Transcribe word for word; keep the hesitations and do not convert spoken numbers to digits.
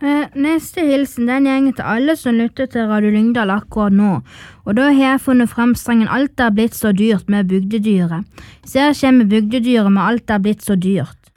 Eh, neste hilsen den gjenger til alle som lytter til Radio Lyngdal akkurat nå, og da har jeg funnet frem strengen alt er blitt så dyrt med bygdedyret. Så her kommer bygdedyret med alt er blitt så dyrt.